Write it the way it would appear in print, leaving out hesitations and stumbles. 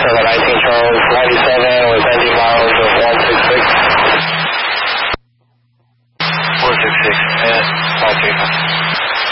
Charlotte 19 Charles 97 with engine miles of 166. 466, and 535.